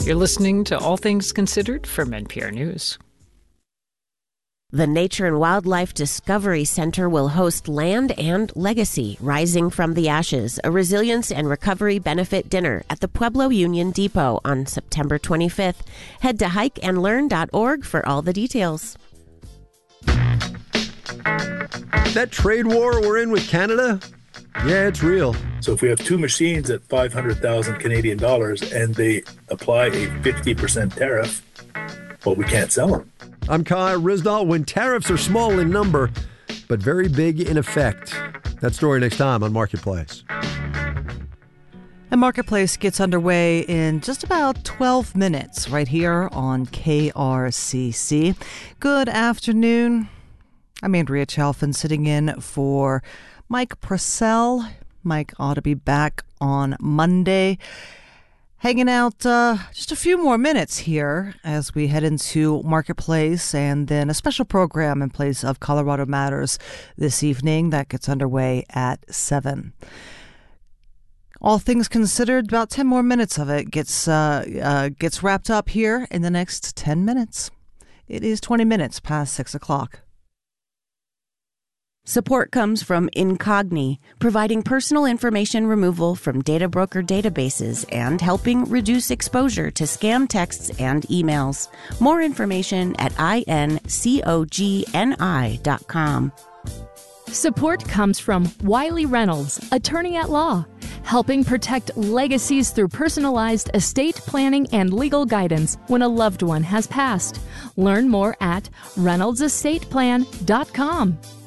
You're listening to All Things Considered from NPR News. The Nature and Wildlife Discovery Center will host Land and Legacy, Rising from the Ashes, a resilience and recovery benefit dinner at the Pueblo Union Depot on September 25th. Head to hikeandlearn.org for all the details. That trade war we're in with Canada, yeah, it's real. So if we have two machines at 500,000 Canadian dollars and they apply a 50% tariff, well, we can't sell them. I'm Kai Ryssdal. When tariffs are small in number, but very big in effect. That story next time on Marketplace. And Marketplace gets underway in just about 12 minutes right here on KRCC. Good afternoon. I'm Andrea Chalfin, sitting in for Mike Purcell. Mike ought to be back on Monday. Hanging out just a few more minutes here as we head into Marketplace, and then a special program in place of Colorado Matters this evening that gets underway at 7. All things considered, about 10 more minutes of it gets wrapped up here in the next 10 minutes. It is 20 minutes past 6 o'clock. Support comes from Incogni, providing personal information removal from data broker databases and helping reduce exposure to scam texts and emails. More information at incogni.com. Support comes from Wiley Reynolds, attorney at law, helping protect legacies through personalized estate planning and legal guidance when a loved one has passed. Learn more at reynoldsesstateplan.com.